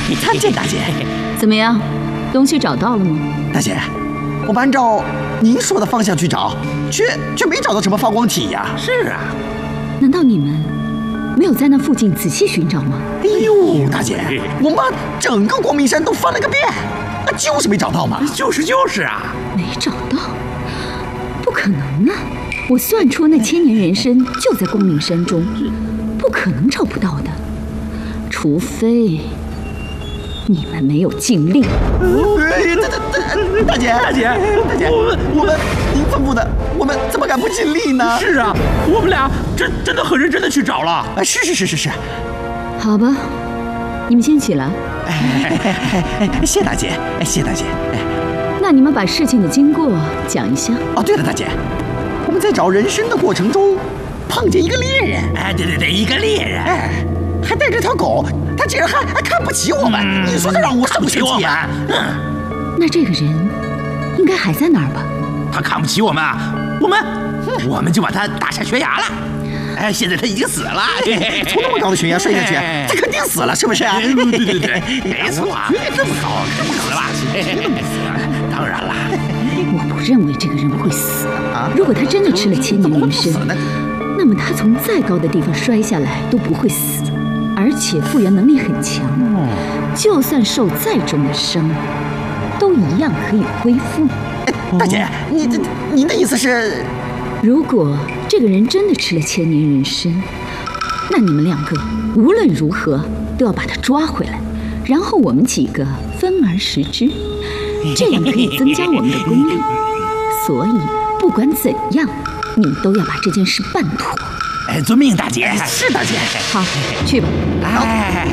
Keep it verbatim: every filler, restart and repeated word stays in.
参见大姐。 怎么样，东西找到了吗？ 大姐，我们按照您说的方向去找，却却没找到什么发光体呀。 是啊， 难道你们没有在那附近仔细寻找吗？ 哎呦，大姐，我们把整个光明山都翻了个遍，就是没找到嘛。 就是就是啊， 没找到，不可能啊！我算出那千年人参就在光明山中，不可能找不到的，除非你们没有尽力。 哎，大大姐，大姐，大姐，我们我们您吩咐的，我们怎么敢不尽力呢？ 是啊，我们俩真真的很认真的去找了。 哎，是是是是是。 好吧，你们先起来。 哎哎哎，谢大姐，哎谢大姐。哎， 那你们把事情的经过讲一下。 哦，对了，大姐，我们在找人参的过程中碰见一个猎人。 哎，对对对，一个猎人， 哎，还带着条狗，他竟然还还看不起我们，嗯、你说这让我生不生气啊？ 嗯， 那这个人应该还在那儿吧？ 他看不起我们啊，我们、嗯、我们就把他打下悬崖了。哎，现在他已经死了。 从那么高的悬崖摔下去，他肯定死了，是不是？ 对对对，没错，这么高，这么高的吧？当然了， 我不认为这个人会死。如果他真的吃了千年人参，那么他从再高的地方摔下来都不会死，而且复原能力很强，就算受再重的伤，都一样可以恢复。 大姐，你这您的意思是？ 如果这个人真的吃了千年人参，那你们两个无论如何都要把他抓回来，然后我们几个分而食之，这样可以增加我们的功力。所以不管怎样，你们都要把这件事办妥。 哎，遵命，大姐。 是大姐。 好，去吧。 哎。